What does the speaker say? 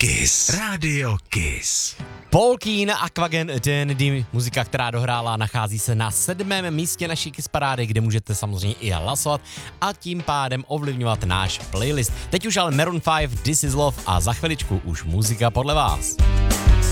Kiss. Radio Kiss. Paul Keane, Aquagen Eternity, muzika, která dohrála, nachází se na 7. místě naší Kiss parády, kde můžete samozřejmě i hlasovat a tím pádem ovlivňovat náš playlist. Teď už ale Maroon 5, This Is Love a za chviličku už muzika podle vás.